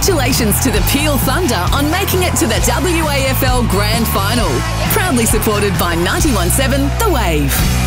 Congratulations to the Peel Thunder on making it to the WAFL Grand Final. Proudly supported by 91.7 The Wave.